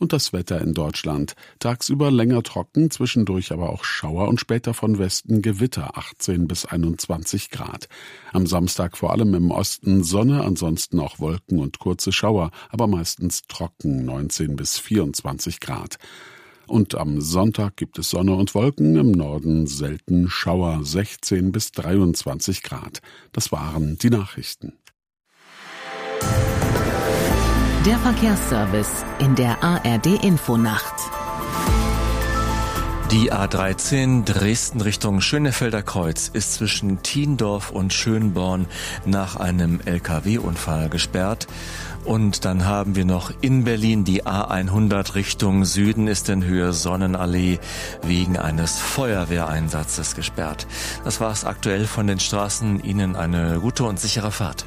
Und das Wetter in Deutschland. Tagsüber länger trocken, zwischendurch aber auch Schauer und später von Westen Gewitter, 18 bis 21 Grad. Am Samstag vor allem im Osten Sonne, ansonsten auch Wolken und kurze Schauer, aber meistens trocken, 19 bis 24 Grad. Und am Sonntag gibt es Sonne und Wolken, im Norden selten Schauer, 16 bis 23 Grad. Das waren die Nachrichten. Der Verkehrsservice in der ARD-Infonacht. Die A13 Dresden Richtung Schönefelder Kreuz ist zwischen Thiendorf und Schönborn nach einem LKW-Unfall gesperrt. Und dann haben wir noch in Berlin die A100 Richtung Süden ist in Höhe Sonnenallee wegen eines Feuerwehreinsatzes gesperrt. Das war's aktuell von den Straßen. Ihnen eine gute und sichere Fahrt.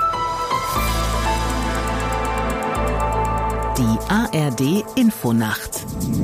Die ARD-Infonacht.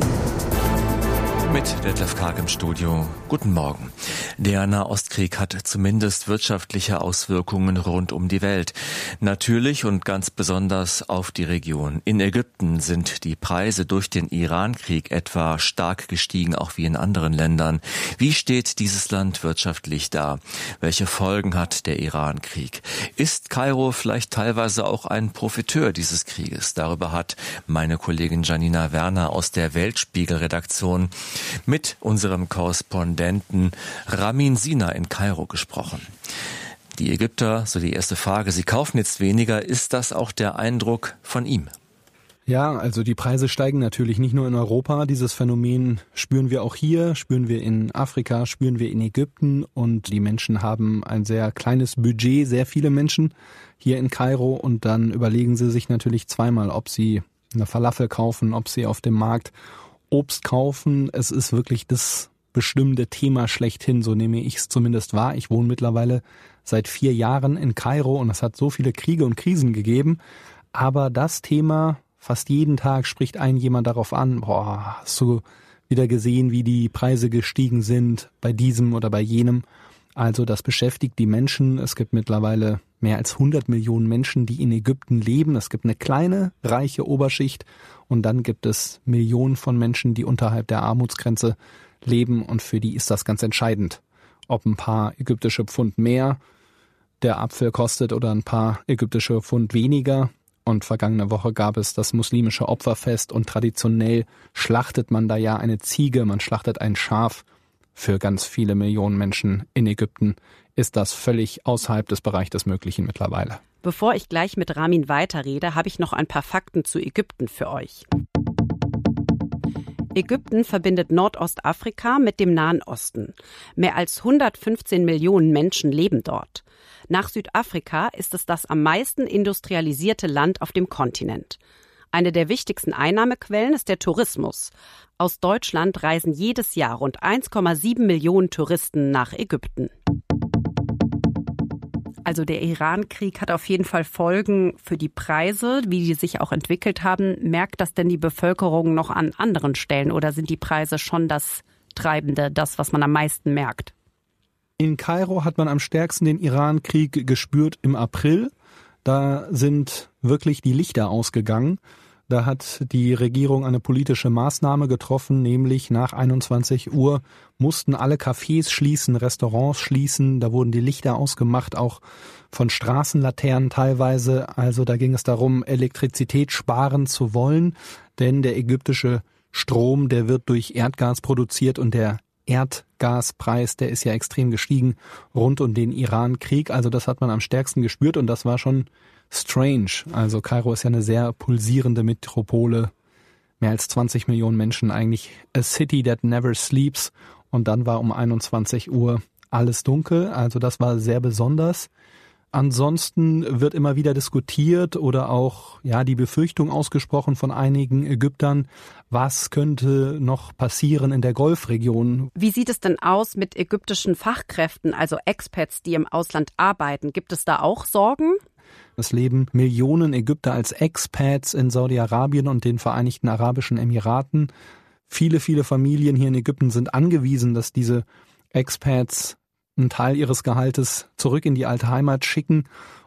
Mit Detlef Karg im Studio. Guten Morgen. Der Nahostkrieg hat zumindest wirtschaftliche Auswirkungen rund um die Welt. Natürlich und ganz besonders auf die Region. In Ägypten sind die Preise durch den Irankrieg etwa stark gestiegen, auch wie in anderen Ländern. Wie steht dieses Land wirtschaftlich da? Welche Folgen hat der Irankrieg? Ist Kairo vielleicht teilweise auch ein Profiteur dieses Krieges? Darüber hat meine Kollegin Janina Werner aus der Weltspiegel-Redaktion mit unserem Korrespondenten Ramin Sina in Kairo gesprochen. Die Ägypter, so die erste Frage, sie kaufen jetzt weniger. Ist das auch der Eindruck von ihm? Ja, also die Preise steigen natürlich nicht nur in Europa. Dieses Phänomen spüren wir auch hier, spüren wir in Afrika, spüren wir in Ägypten. Und die Menschen haben ein sehr kleines Budget, sehr viele Menschen hier in Kairo. Und dann überlegen sie sich natürlich zweimal, ob sie eine Falafel kaufen, ob sie auf dem Markt Obst kaufen. Es ist wirklich das bestimmte Thema schlechthin, so nehme ich es zumindest wahr. Ich wohne mittlerweile seit 4 Jahren in Kairo und es hat so viele Kriege und Krisen gegeben. Aber das Thema, fast jeden Tag spricht jemand darauf an, hast du wieder gesehen, wie die Preise gestiegen sind bei diesem oder bei jenem. Also das beschäftigt die Menschen. Es gibt mittlerweile mehr als 100 Millionen Menschen, die in Ägypten leben. Es gibt eine kleine, reiche Oberschicht und dann gibt es Millionen von Menschen, die unterhalb der Armutsgrenze leben und für die ist das ganz entscheidend, ob ein paar ägyptische Pfund mehr der Apfel kostet oder ein paar ägyptische Pfund weniger. Und vergangene Woche gab es das muslimische Opferfest und traditionell schlachtet man da ja eine Ziege, man schlachtet ein Schaf. Für ganz viele Millionen Menschen in Ägypten ist das völlig außerhalb des Bereichs des Möglichen mittlerweile. Bevor ich gleich mit Ramin weiterrede, habe ich noch ein paar Fakten zu Ägypten für euch. Ägypten verbindet Nordostafrika mit dem Nahen Osten. Mehr als 115 Millionen Menschen leben dort. Nach Südafrika ist es das am meisten industrialisierte Land auf dem Kontinent. Eine der wichtigsten Einnahmequellen ist der Tourismus. Aus Deutschland reisen jedes Jahr rund 1,7 Millionen Touristen nach Ägypten. Also der Irankrieg hat auf jeden Fall Folgen für die Preise, wie die sich auch entwickelt haben. Merkt das denn die Bevölkerung noch an anderen Stellen oder sind die Preise schon das Treibende, das, was man am meisten merkt? In Kairo hat man am stärksten den Irankrieg gespürt im April. Da sind wirklich die Lichter ausgegangen. Da hat die Regierung eine politische Maßnahme getroffen, nämlich nach 21 Uhr mussten alle Cafés schließen, Restaurants schließen. Da wurden die Lichter ausgemacht, auch von Straßenlaternen teilweise. Also da ging es darum, Elektrizität sparen zu wollen, denn der ägyptische Strom, der wird durch Erdgas produziert und der Erdgaspreis, der ist ja extrem gestiegen rund um den Irankrieg. Also das hat man am stärksten gespürt und das war schon strange. Also Kairo ist ja eine sehr pulsierende Metropole. Mehr als 20 Millionen Menschen, eigentlich a city that never sleeps. Und dann war um 21 Uhr alles dunkel. Also das war sehr besonders. Ansonsten wird immer wieder diskutiert oder auch die Befürchtung ausgesprochen von einigen Ägyptern, was könnte noch passieren in der Golfregion. Wie sieht es denn aus mit ägyptischen Fachkräften, also Expats, die im Ausland arbeiten? Gibt es da auch Sorgen? Es leben Millionen Ägypter als Expats in Saudi-Arabien und den Vereinigten Arabischen Emiraten. Viele, viele Familien hier in Ägypten sind angewiesen, dass diese Expats einen Teil ihres Gehaltes zurück in die alte Heimat schicken.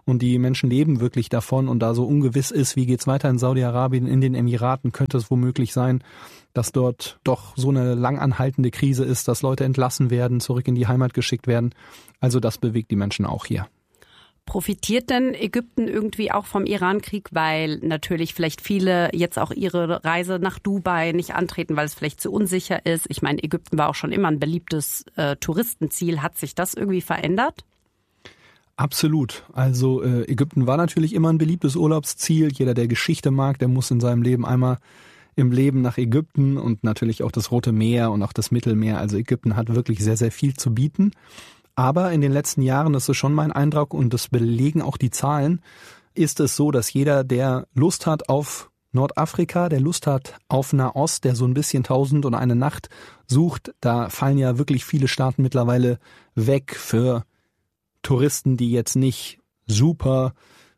und die Menschen leben wirklich davon und da so ungewiss ist, wie geht's weiter in Saudi-Arabien, in den Emiraten, könnte es womöglich sein, dass dort doch so eine lang anhaltende Krise ist, dass Leute entlassen werden, zurück in die Heimat geschickt werden. Also das bewegt die Menschen auch hier. Profitiert denn Ägypten irgendwie auch vom Iran-Krieg, weil natürlich vielleicht viele jetzt auch ihre Reise nach Dubai nicht antreten, weil es vielleicht zu unsicher ist? Ich meine, Ägypten war auch schon immer ein beliebtes Touristenziel. Hat sich das irgendwie verändert? Absolut. Also Ägypten war natürlich immer ein beliebtes Urlaubsziel. Jeder, der Geschichte mag, der muss in seinem Leben einmal im Leben nach Ägypten und natürlich auch das Rote Meer und auch das Mittelmeer. Also Ägypten hat wirklich sehr, sehr viel zu bieten. Aber in den letzten Jahren, das ist schon mein Eindruck und das belegen auch die Zahlen, ist es so, dass jeder, der Lust hat auf Nordafrika, der Lust hat auf Nahost, der so ein bisschen 1001 Nacht sucht, da fallen ja wirklich viele Staaten mittlerweile weg für Touristen, die jetzt nicht super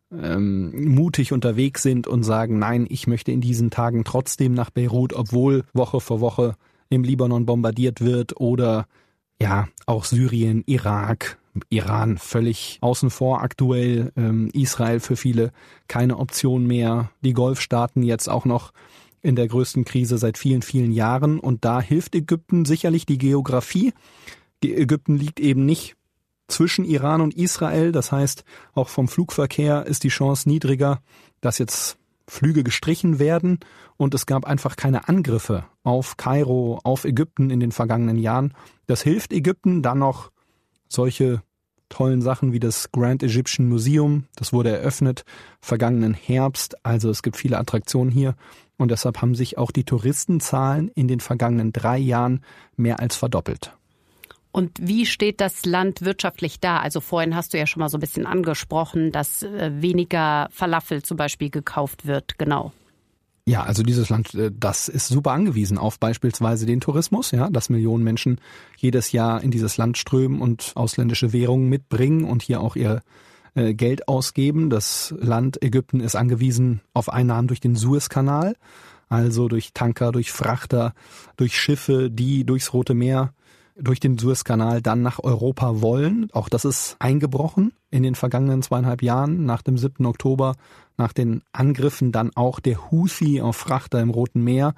mutig unterwegs sind und sagen, nein, ich möchte in diesen Tagen trotzdem nach Beirut, obwohl Woche für Woche im Libanon bombardiert wird oder ja, auch Syrien, Irak, Iran völlig außen vor aktuell, Israel für viele keine Option mehr, die Golfstaaten jetzt auch noch in der größten Krise seit vielen, vielen Jahren und da hilft Ägypten sicherlich die Geografie. Ägypten liegt eben nicht zwischen Iran und Israel, das heißt, auch vom Flugverkehr ist die Chance niedriger, dass jetzt Flüge gestrichen werden und es gab einfach keine Angriffe auf Kairo, auf Ägypten in den vergangenen Jahren. Das hilft Ägypten, dann noch solche tollen Sachen wie das Grand Egyptian Museum, das wurde eröffnet vergangenen Herbst, also es gibt viele Attraktionen hier und deshalb haben sich auch die Touristenzahlen in den vergangenen 3 Jahren mehr als verdoppelt. Und wie steht das Land wirtschaftlich da? Also vorhin hast du ja schon mal so ein bisschen angesprochen, dass weniger Falafel zum Beispiel gekauft wird, genau. Ja, also dieses Land, das ist super angewiesen auf beispielsweise den Tourismus, ja, dass Millionen Menschen jedes Jahr in dieses Land strömen und ausländische Währungen mitbringen und hier auch ihr Geld ausgeben. Das Land Ägypten ist angewiesen auf Einnahmen durch den Suezkanal, also durch Tanker, durch Frachter, durch Schiffe, die durchs Rote Meer durch den Suezkanal dann nach Europa wollen. Auch das ist eingebrochen in den vergangenen 2,5 Jahren, nach dem 7. Oktober, nach den Angriffen dann auch der Houthi auf Frachter im Roten Meer.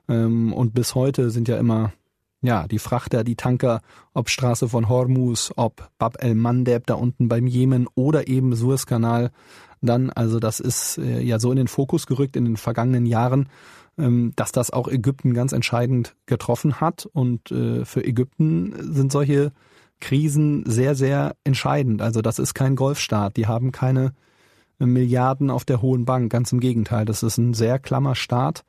Und bis heute sind ja immer die Frachter, die Tanker, ob Straße von Hormuz, ob Bab el-Mandeb da unten beim Jemen oder eben Suezkanal dann. Also das ist ja so in den Fokus gerückt in den vergangenen Jahren, dass das auch Ägypten ganz entscheidend getroffen hat. Und für Ägypten sind solche Krisen sehr, sehr entscheidend. Also das ist kein Golfstaat. Die haben keine Milliarden auf der hohen Bank. Ganz im Gegenteil. Das ist ein sehr klammer Staat,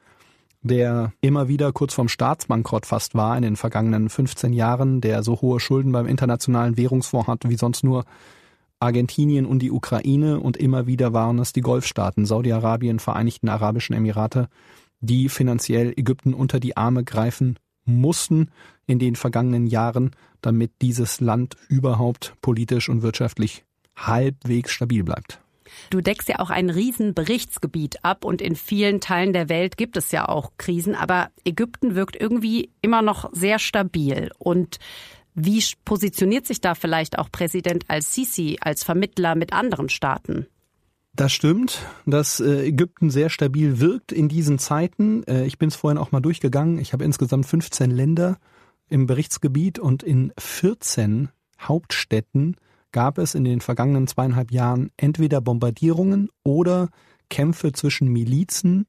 der immer wieder kurz vorm Staatsbankrott fast war in den vergangenen 15 Jahren, der so hohe Schulden beim Internationalen Währungsfonds hat wie sonst nur Argentinien und die Ukraine. Und immer wieder waren es die Golfstaaten, Saudi-Arabien, Vereinigten Arabischen Emirate, die finanziell Ägypten unter die Arme greifen mussten in den vergangenen Jahren, damit dieses Land überhaupt politisch und wirtschaftlich halbwegs stabil bleibt. Du deckst ja auch ein riesen Berichtsgebiet ab und in vielen Teilen der Welt gibt es ja auch Krisen, aber Ägypten wirkt irgendwie immer noch sehr stabil. Und wie positioniert sich da vielleicht auch Präsident al-Sisi als Vermittler mit anderen Staaten? Das stimmt, dass Ägypten sehr stabil wirkt in diesen Zeiten. Ich bin es vorhin auch mal durchgegangen. Ich habe insgesamt 15 Länder im Berichtsgebiet und in 14 Hauptstädten gab es in den vergangenen 2,5 Jahren entweder Bombardierungen oder Kämpfe zwischen Milizen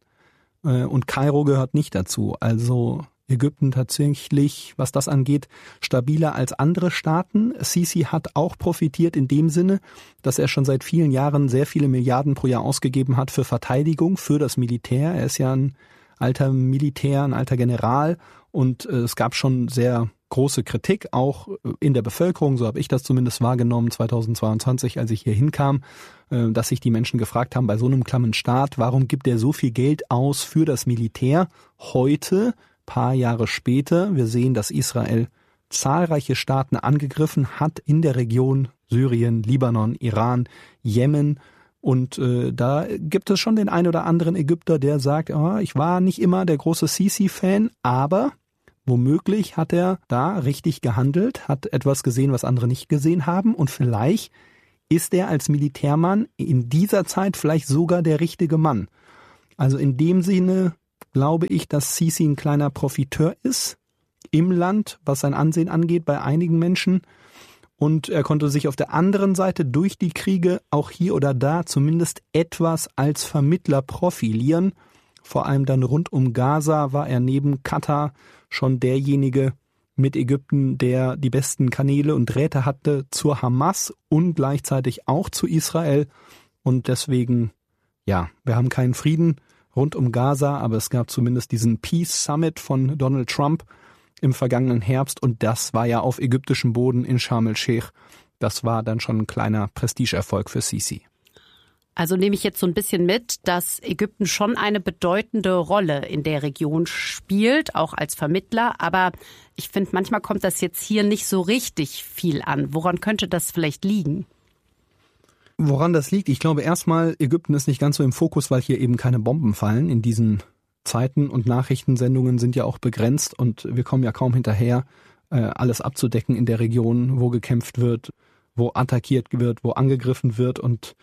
und Kairo gehört nicht dazu. Also Ägypten tatsächlich, was das angeht, stabiler als andere Staaten. Sisi hat auch profitiert in dem Sinne, dass er schon seit vielen Jahren sehr viele Milliarden pro Jahr ausgegeben hat für Verteidigung, für das Militär. Er ist ja ein alter Militär, ein alter General und es gab schon sehr große Kritik, auch in der Bevölkerung, so habe ich das zumindest wahrgenommen 2022, als ich hier hinkam, dass sich die Menschen gefragt haben, bei so einem klammen Staat, warum gibt er so viel Geld aus für das Militär? Heute, paar Jahre später, wir sehen, dass Israel zahlreiche Staaten angegriffen hat in der Region Syrien, Libanon, Iran, Jemen. Und da gibt es schon den einen oder anderen Ägypter, der sagt, ich war nicht immer der große Sisi-Fan, aber womöglich hat er da richtig gehandelt, hat etwas gesehen, was andere nicht gesehen haben und vielleicht ist er als Militärmann in dieser Zeit vielleicht sogar der richtige Mann. Also in dem Sinne glaube ich, dass Sisi ein kleiner Profiteur ist im Land, was sein Ansehen angeht bei einigen Menschen. Und er konnte sich auf der anderen Seite durch die Kriege auch hier oder da zumindest etwas als Vermittler profilieren. Vor allem dann rund um Gaza war er neben Katar schon derjenige mit Ägypten, der die besten Kanäle und Drähte hatte zur Hamas und gleichzeitig auch zu Israel. Und deswegen, ja, wir haben keinen Frieden rund um Gaza, aber es gab zumindest diesen Peace Summit von Donald Trump im vergangenen Herbst und das war ja auf ägyptischem Boden in Sharm el-Sheikh. Das war dann schon ein kleiner Prestigeerfolg für Sisi. Also nehme ich jetzt so ein bisschen mit, dass Ägypten schon eine bedeutende Rolle in der Region spielt, auch als Vermittler. Aber ich finde, manchmal kommt das jetzt hier nicht so richtig viel an. Woran könnte das vielleicht liegen? Woran das liegt? Ich glaube erstmal, Ägypten ist nicht ganz so im Fokus, weil hier eben keine Bomben fallen in diesen Zeiten und Nachrichtensendungen sind ja auch begrenzt und wir kommen ja kaum hinterher, alles abzudecken in der Region, wo gekämpft wird, wo attackiert wird, wo angegriffen wird und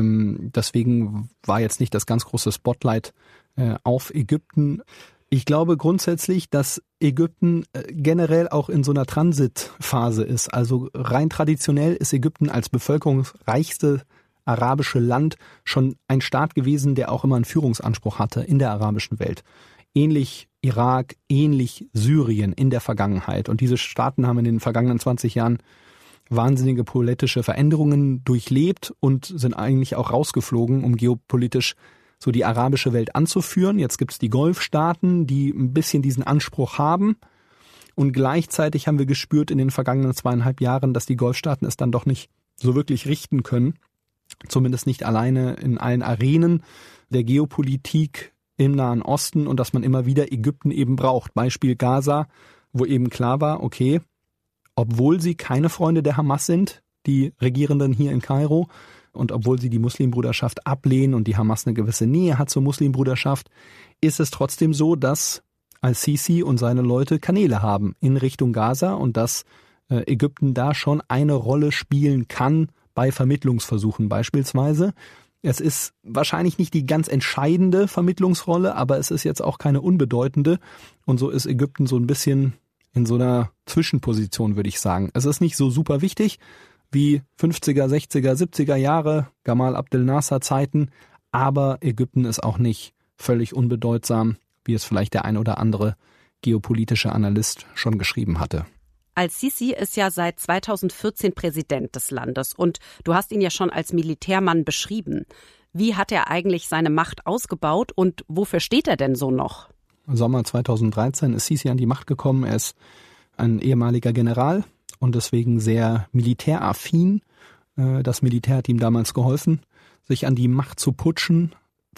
deswegen war jetzt nicht das ganz große Spotlight auf Ägypten. Ich glaube grundsätzlich, dass Ägypten generell auch in so einer Transitphase ist. Also rein traditionell ist Ägypten als bevölkerungsreichste arabische Land schon ein Staat gewesen, der auch immer einen Führungsanspruch hatte in der arabischen Welt. Ähnlich Irak, ähnlich Syrien in der Vergangenheit. Und diese Staaten haben in den vergangenen 20 Jahren wahnsinnige politische Veränderungen durchlebt und sind eigentlich auch rausgeflogen, um geopolitisch so die arabische Welt anzuführen. Jetzt gibt es die Golfstaaten, die ein bisschen diesen Anspruch haben. Und gleichzeitig haben wir gespürt in den vergangenen 2,5 Jahren, dass die Golfstaaten es dann doch nicht so wirklich richten können. Zumindest nicht alleine in allen Arenen der Geopolitik im Nahen Osten und dass man immer wieder Ägypten eben braucht. Beispiel Gaza, wo eben klar war, okay, obwohl sie keine Freunde der Hamas sind, die Regierenden hier in Kairo, und obwohl sie die Muslimbruderschaft ablehnen und die Hamas eine gewisse Nähe hat zur Muslimbruderschaft, ist es trotzdem so, dass al-Sisi und seine Leute Kanäle haben in Richtung Gaza und dass Ägypten da schon eine Rolle spielen kann bei Vermittlungsversuchen beispielsweise. Es ist wahrscheinlich nicht die ganz entscheidende Vermittlungsrolle, aber es ist jetzt auch keine unbedeutende. Und so ist Ägypten so ein bisschen in so einer Zwischenposition, würde ich sagen. Es ist nicht so super wichtig wie 50er, 60er, 70er Jahre, Gamal Abdel Nasser Zeiten, aber Ägypten ist auch nicht völlig unbedeutsam, wie es vielleicht der ein oder andere geopolitische Analyst schon geschrieben hatte. Al-Sisi ist ja seit 2014 Präsident des Landes und du hast ihn ja schon als Militärmann beschrieben. Wie hat er eigentlich seine Macht ausgebaut und wofür steht er denn so noch? Im Sommer 2013 ist Sisi an die Macht gekommen. Er ist ein ehemaliger General und deswegen sehr militäraffin. Das Militär hat ihm damals geholfen, sich an die Macht zu putschen.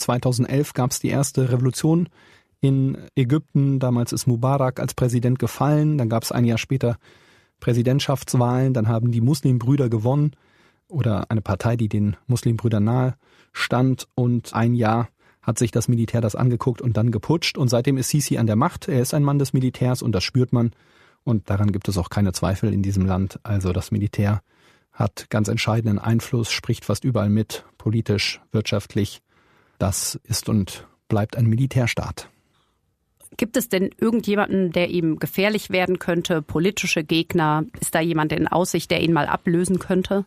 2011 gab es die erste Revolution in Ägypten. Damals ist Mubarak als Präsident gefallen. Dann gab es ein Jahr später Präsidentschaftswahlen. Dann haben die Muslimbrüder gewonnen oder eine Partei, die den Muslimbrüdern nahe stand. Und ein Jahr hat sich das Militär das angeguckt und dann geputscht. Und seitdem ist Sisi an der Macht. Er ist ein Mann des Militärs und das spürt man. Und daran gibt es auch keine Zweifel in diesem Land. Also das Militär hat ganz entscheidenden Einfluss, spricht fast überall mit, politisch, wirtschaftlich. Das ist und bleibt ein Militärstaat. Gibt es denn irgendjemanden, der ihm gefährlich werden könnte, politische Gegner? Ist da jemand in Aussicht, der ihn mal ablösen könnte?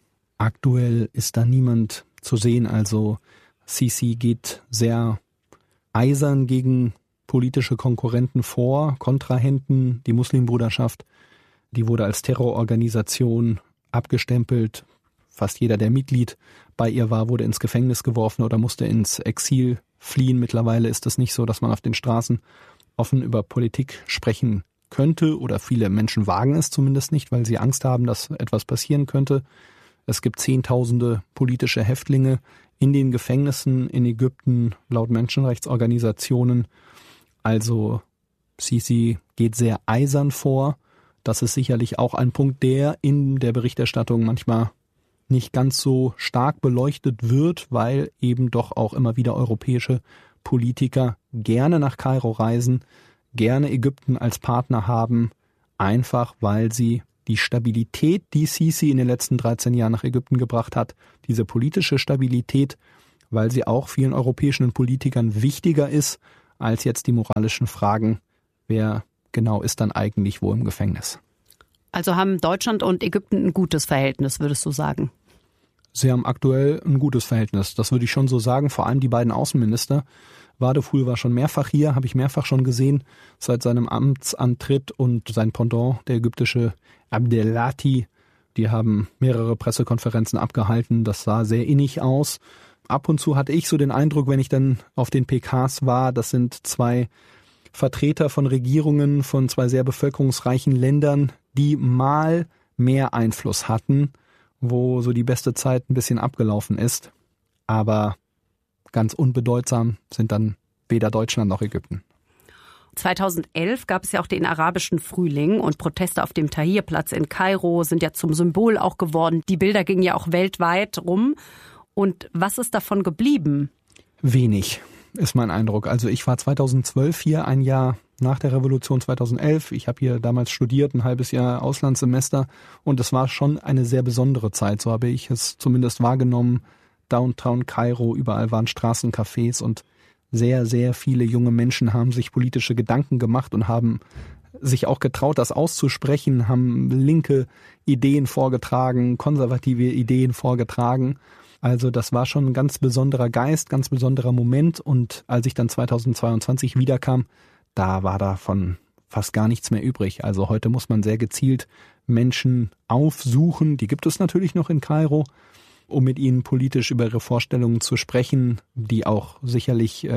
Aktuell ist da niemand zu sehen. Also Sisi geht sehr eisern gegen politische Konkurrenten vor, Kontrahenten, die Muslimbruderschaft, die wurde als Terrororganisation abgestempelt. Fast jeder, der Mitglied bei ihr war, wurde ins Gefängnis geworfen oder musste ins Exil fliehen. Mittlerweile ist es nicht so, dass man auf den Straßen offen über Politik sprechen könnte oder viele Menschen wagen es zumindest nicht, weil sie Angst haben, dass etwas passieren könnte. Es gibt Zehntausende politische Häftlinge in den Gefängnissen in Ägypten, laut Menschenrechtsorganisationen. Also Sisi geht sehr eisern vor. Das ist sicherlich auch ein Punkt, der in der Berichterstattung manchmal nicht ganz so stark beleuchtet wird, weil eben doch auch immer wieder europäische Politiker gerne nach Kairo reisen, gerne Ägypten als Partner haben, einfach weil sie die Stabilität, die Sisi in den letzten 13 Jahren nach Ägypten gebracht hat, diese politische Stabilität, weil sie auch vielen europäischen Politikern wichtiger ist als jetzt die moralischen Fragen, wer genau ist dann eigentlich wo im Gefängnis. Also haben Deutschland und Ägypten ein gutes Verhältnis, würdest du sagen? Sie haben aktuell ein gutes Verhältnis, das würde ich schon so sagen, vor allem die beiden Außenminister. Wadeful war schon mehrfach hier, habe ich mehrfach schon gesehen, seit seinem Amtsantritt, und sein Pendant, der ägyptische Abdelati, die haben mehrere Pressekonferenzen abgehalten, das sah sehr innig aus. Ab und zu hatte ich so den Eindruck, wenn ich dann auf den PKs war, das sind zwei Vertreter von Regierungen von zwei sehr bevölkerungsreichen Ländern, die mal mehr Einfluss hatten, wo so die beste Zeit ein bisschen abgelaufen ist. Aber ganz unbedeutsam sind dann weder Deutschland noch Ägypten. 2011 gab es ja auch den arabischen Frühling und Proteste auf dem Tahrirplatz in Kairo sind ja zum Symbol auch geworden. Die Bilder gingen ja auch weltweit rum. Und was ist davon geblieben? Wenig, ist mein Eindruck. Also ich war 2012 hier, ein Jahr nach der Revolution 2011. Ich habe hier damals studiert, ein halbes Jahr Auslandssemester. Und es war schon eine sehr besondere Zeit, so habe ich es zumindest wahrgenommen. Downtown Kairo, überall waren Straßencafés und sehr, sehr viele junge Menschen haben sich politische Gedanken gemacht und haben sich auch getraut, das auszusprechen, haben linke Ideen vorgetragen, konservative Ideen vorgetragen. Also das war schon ein ganz besonderer Geist, ganz besonderer Moment. Und als ich dann 2022 wiederkam, da war davon fast gar nichts mehr übrig. Also heute muss man sehr gezielt Menschen aufsuchen, die gibt es natürlich noch in Kairo, um mit ihnen politisch über ihre Vorstellungen zu sprechen, die auch sicherlich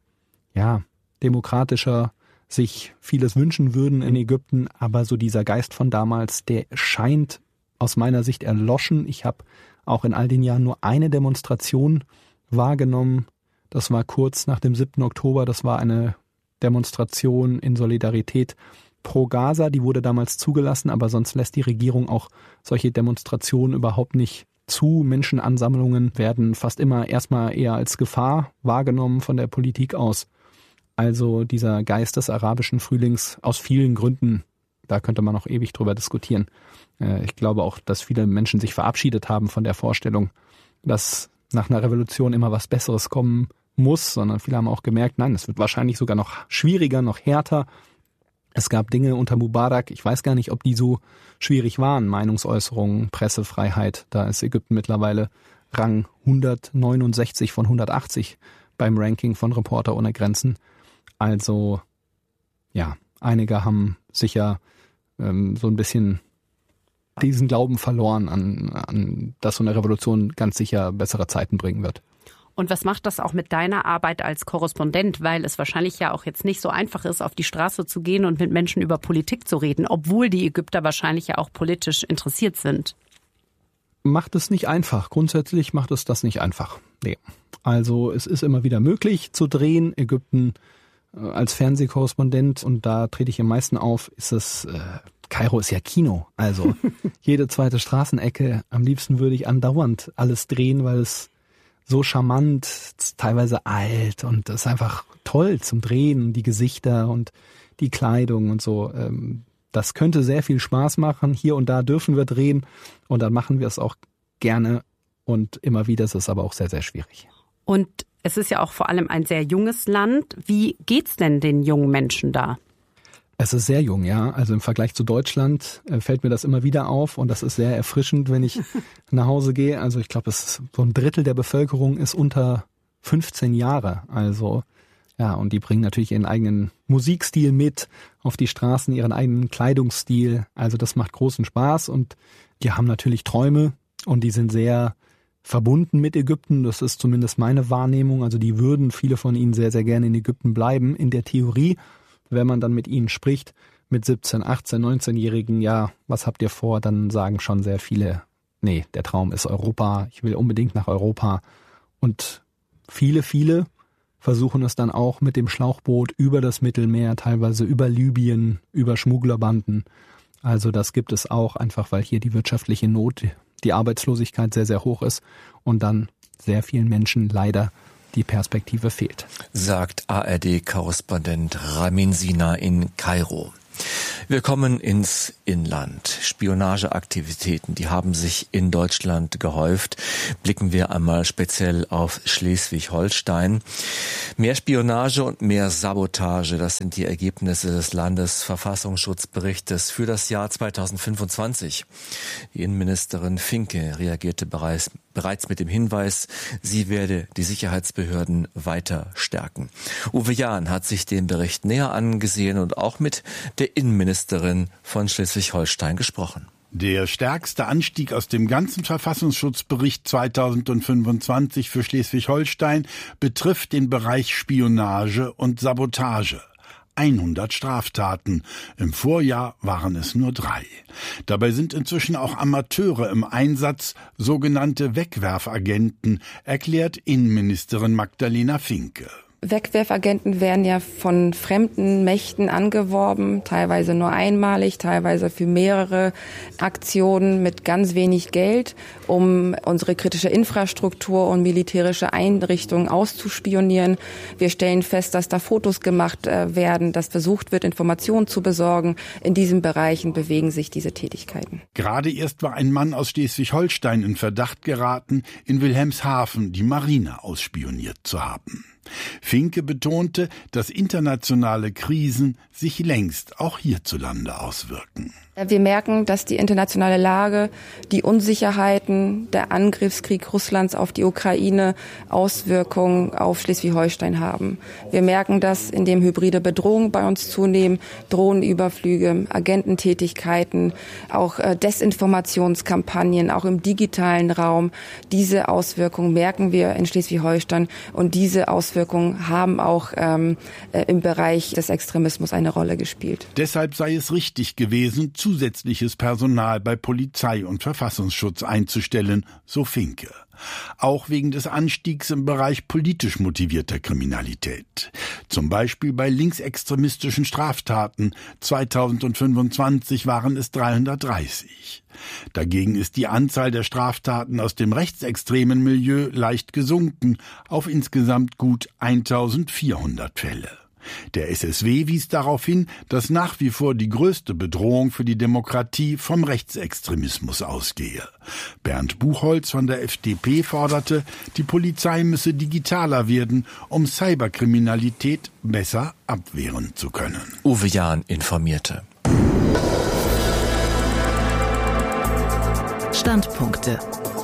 demokratischer sich vieles wünschen würden in Ägypten. Aber so dieser Geist von damals, der scheint aus meiner Sicht erloschen. Ich habe auch in all den Jahren nur eine Demonstration wahrgenommen. Das war kurz nach dem 7. Oktober. Das war eine Demonstration in Solidarität pro Gaza. Die wurde damals zugelassen, aber sonst lässt die Regierung auch solche Demonstrationen überhaupt nicht zu. Menschenansammlungen werden fast immer erstmal eher als Gefahr wahrgenommen von der Politik aus. Also dieser Geist des arabischen Frühlings aus vielen Gründen, da könnte man noch ewig drüber diskutieren. Ich glaube auch, dass viele Menschen sich verabschiedet haben von der Vorstellung, dass nach einer Revolution immer was Besseres kommen muss, sondern viele haben auch gemerkt, nein, es wird wahrscheinlich sogar noch schwieriger, noch härter. Es gab Dinge unter Mubarak, ich weiß gar nicht, ob die so schwierig waren, Meinungsäußerungen, Pressefreiheit. Da ist Ägypten mittlerweile Rang 169 von 180 beim Ranking von Reporter ohne Grenzen. Also ja, einige haben sicher so ein bisschen diesen Glauben verloren an dass so eine Revolution ganz sicher bessere Zeiten bringen wird. Und was macht das auch mit deiner Arbeit als Korrespondent? Weil es wahrscheinlich ja auch jetzt nicht so einfach ist, auf die Straße zu gehen und mit Menschen über Politik zu reden, obwohl die Ägypter wahrscheinlich ja auch politisch interessiert sind. Macht es nicht einfach. Grundsätzlich macht es das nicht einfach. Nee. Also es ist immer wieder möglich zu drehen. Ägypten als Fernsehkorrespondent, und da trete ich am meisten auf, ist es, Kairo ist ja Kino. Also jede zweite Straßenecke, am liebsten würde ich andauernd alles drehen, weil es so charmant, teilweise alt, und es ist einfach toll zum Drehen, die Gesichter und die Kleidung und so. Das könnte sehr viel Spaß machen. Hier und da dürfen wir drehen und dann machen wir es auch gerne, und immer wieder ist es aber auch sehr, sehr schwierig. Und es ist ja auch vor allem ein sehr junges Land. Wie geht's denn den jungen Menschen da? Es ist sehr jung, ja. Also im Vergleich zu Deutschland fällt mir das immer wieder auf, und das ist sehr erfrischend, wenn ich nach Hause gehe. Also ich glaube, so ein Drittel der Bevölkerung ist unter 15 Jahre. Also ja, und die bringen natürlich ihren eigenen Musikstil mit auf die Straßen, ihren eigenen Kleidungsstil. Also das macht großen Spaß, und die haben natürlich Träume, und die sind sehr verbunden mit Ägypten. Das ist zumindest meine Wahrnehmung. Also die würden, viele von ihnen, sehr, sehr gerne in Ägypten bleiben, in der Theorie. Wenn man dann mit ihnen spricht, mit 17, 18, 19-Jährigen, ja, was habt ihr vor? Dann sagen schon sehr viele, nee, der Traum ist Europa, ich will unbedingt nach Europa. Und viele versuchen es dann auch mit dem Schlauchboot über das Mittelmeer, teilweise über Libyen, über Schmugglerbanden. Also das gibt es auch, einfach weil hier die wirtschaftliche Not, die Arbeitslosigkeit sehr, sehr hoch ist und dann sehr vielen Menschen leider die Perspektive fehlt. Sagt ARD-Korrespondent Ramin Sina in Kairo. Wir kommen ins Inland. Spionageaktivitäten, die haben sich in Deutschland gehäuft. Blicken wir einmal speziell auf Schleswig-Holstein. Mehr Spionage und mehr Sabotage, das sind die Ergebnisse des Landesverfassungsschutzberichtes für das Jahr 2025. Die Innenministerin Finke reagierte bereits mit dem Hinweis, sie werde die Sicherheitsbehörden weiter stärken. Uwe Jahn hat sich den Bericht näher angesehen und auch mit der Innenministerin von Schleswig-Holstein gesprochen. Der stärkste Anstieg aus dem ganzen Verfassungsschutzbericht 2025 für Schleswig-Holstein betrifft den Bereich Spionage und Sabotage. 100 Straftaten. Im Vorjahr waren es nur 3. Dabei sind inzwischen auch Amateure im Einsatz, sogenannte Wegwerfagenten, erklärt Innenministerin Magdalena Finke. Wegwerfagenten werden ja von fremden Mächten angeworben, teilweise nur einmalig, teilweise für mehrere Aktionen mit ganz wenig Geld, um unsere kritische Infrastruktur und militärische Einrichtungen auszuspionieren. Wir stellen fest, dass da Fotos gemacht werden, dass versucht wird, Informationen zu besorgen. In diesen Bereichen bewegen sich diese Tätigkeiten. Gerade erst war ein Mann aus Schleswig-Holstein in Verdacht geraten, in Wilhelmshaven die Marine ausspioniert zu haben. Finke betonte, dass internationale Krisen sich längst auch hierzulande auswirken. Wir merken, dass die internationale Lage, die Unsicherheiten, der Angriffskrieg Russlands auf die Ukraine Auswirkungen auf Schleswig-Holstein haben. Wir merken das, indem hybride Bedrohungen bei uns zunehmen, Drohnenüberflüge, Agententätigkeiten, auch Desinformationskampagnen, auch im digitalen Raum. Diese Auswirkungen merken wir in Schleswig-Holstein und diese Auswirkungen haben auch im Bereich des Extremismus eine Rolle gespielt. Deshalb sei es richtig gewesen, zusätzliches Personal bei Polizei und Verfassungsschutz einzustellen, so Finke. Auch wegen des Anstiegs im Bereich politisch motivierter Kriminalität. Zum Beispiel bei linksextremistischen Straftaten. 2025 waren es 330. Dagegen ist die Anzahl der Straftaten aus dem rechtsextremen Milieu leicht gesunken auf insgesamt gut 1400 Fälle. Der SSW wies darauf hin, dass nach wie vor die größte Bedrohung für die Demokratie vom Rechtsextremismus ausgehe. Bernd Buchholz von der FDP forderte, die Polizei müsse digitaler werden, um Cyberkriminalität besser abwehren zu können. Uwe Jahn informierte. Standpunkte.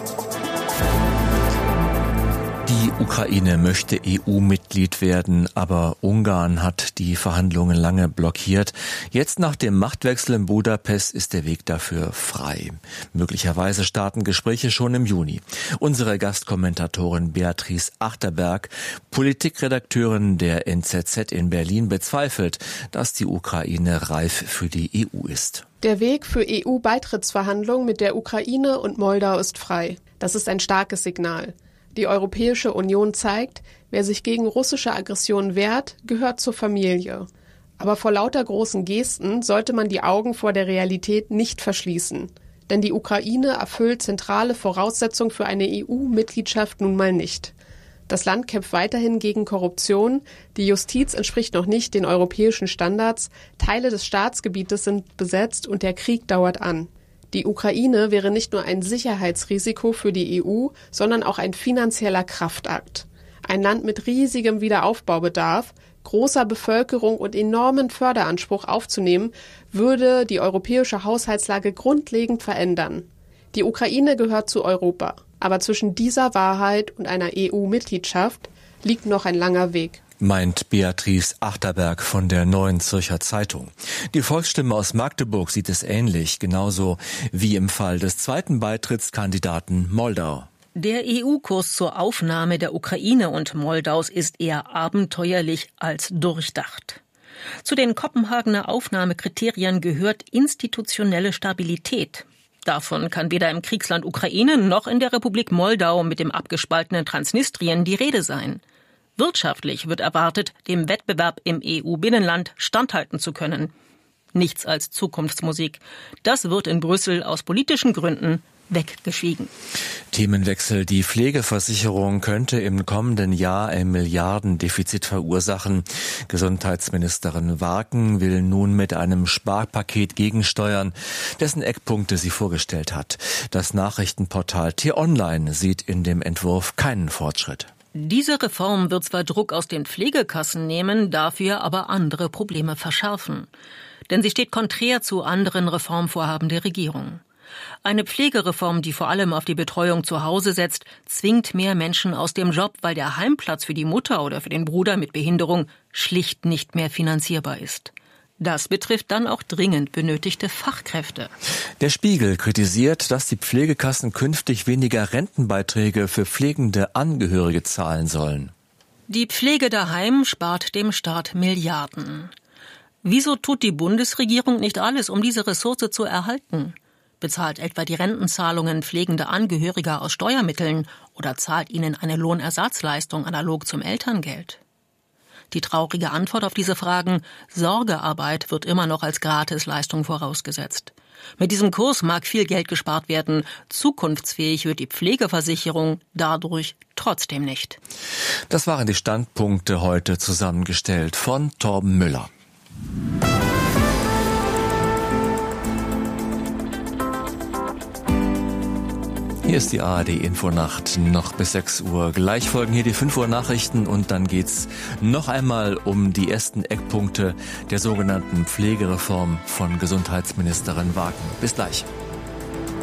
Die Ukraine möchte EU-Mitglied werden, aber Ungarn hat die Verhandlungen lange blockiert. Jetzt nach dem Machtwechsel in Budapest ist der Weg dafür frei. Möglicherweise starten Gespräche schon im Juni. Unsere Gastkommentatorin Beatrice Achterberg, Politikredakteurin der NZZ in Berlin, bezweifelt, dass die Ukraine reif für die EU ist. Der Weg für EU-Beitrittsverhandlungen mit der Ukraine und Moldau ist frei. Das ist ein starkes Signal. Die Europäische Union zeigt, wer sich gegen russische Aggression wehrt, gehört zur Familie. Aber vor lauter großen Gesten sollte man die Augen vor der Realität nicht verschließen. Denn die Ukraine erfüllt zentrale Voraussetzungen für eine EU-Mitgliedschaft nun mal nicht. Das Land kämpft weiterhin gegen Korruption, die Justiz entspricht noch nicht den europäischen Standards, Teile des Staatsgebietes sind besetzt und der Krieg dauert an. Die Ukraine wäre nicht nur ein Sicherheitsrisiko für die EU, sondern auch ein finanzieller Kraftakt. Ein Land mit riesigem Wiederaufbaubedarf, großer Bevölkerung und enormen Förderanspruch aufzunehmen, würde die europäische Haushaltslage grundlegend verändern. Die Ukraine gehört zu Europa, aber zwischen dieser Wahrheit und einer EU-Mitgliedschaft liegt noch ein langer Weg. Meint Beatrice Achterberg von der Neuen Zürcher Zeitung. Die Volksstimme aus Magdeburg sieht es ähnlich, genauso wie im Fall des zweiten Beitrittskandidaten Moldau. Der EU-Kurs zur Aufnahme der Ukraine und Moldaus ist eher abenteuerlich als durchdacht. Zu den Kopenhagener Aufnahmekriterien gehört institutionelle Stabilität. Davon kann weder im Kriegsland Ukraine noch in der Republik Moldau mit dem abgespaltenen Transnistrien die Rede sein. Wirtschaftlich wird erwartet, dem Wettbewerb im EU-Binnenland standhalten zu können. Nichts als Zukunftsmusik. Das wird in Brüssel aus politischen Gründen weggeschwiegen. Themenwechsel. Die Pflegeversicherung könnte im kommenden Jahr ein Milliardendefizit verursachen. Gesundheitsministerin Waken will nun mit einem Sparpaket gegensteuern, dessen Eckpunkte sie vorgestellt hat. Das Nachrichtenportal T-Online sieht in dem Entwurf keinen Fortschritt. Diese Reform wird zwar Druck aus den Pflegekassen nehmen, dafür aber andere Probleme verschärfen. Denn sie steht konträr zu anderen Reformvorhaben der Regierung. Eine Pflegereform, die vor allem auf die Betreuung zu Hause setzt, zwingt mehr Menschen aus dem Job, weil der Heimplatz für die Mutter oder für den Bruder mit Behinderung schlicht nicht mehr finanzierbar ist. Das betrifft dann auch dringend benötigte Fachkräfte. Der Spiegel kritisiert, dass die Pflegekassen künftig weniger Rentenbeiträge für pflegende Angehörige zahlen sollen. Die Pflege daheim spart dem Staat Milliarden. Wieso tut die Bundesregierung nicht alles, um diese Ressource zu erhalten? Bezahlt etwa die Rentenzahlungen pflegender Angehöriger aus Steuermitteln oder zahlt ihnen eine Lohnersatzleistung analog zum Elterngeld? Die traurige Antwort auf diese Fragen: Sorgearbeit wird immer noch als Gratisleistung vorausgesetzt. Mit diesem Kurs mag viel Geld gespart werden. Zukunftsfähig wird die Pflegeversicherung dadurch trotzdem nicht. Das waren die Standpunkte heute zusammengestellt von Torben Müller. Hier ist die ARD-Infonacht noch bis 6 Uhr. Gleich folgen hier die 5 Uhr Nachrichten und dann geht's noch einmal um die ersten Eckpunkte der sogenannten Pflegereform von Gesundheitsministerin Waken. Bis gleich.